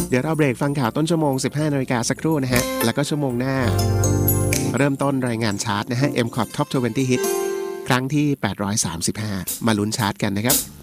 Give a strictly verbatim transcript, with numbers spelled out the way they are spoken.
เดี๋ยวเราเบรกฟังข่าวต้นชั่วโมง สิบห้านาฬิกาสักครู่นะฮะแล้วก็ชั่วโมงหน้าเริ่มต้นรายงานชาร์ตนะฮะ เอ็ม ซี โอ ที Top ยี่สิบ Hit ครั้งที่แปดร้อยสามสิบห้ามาลุ้นชาร์ตกันนะครับ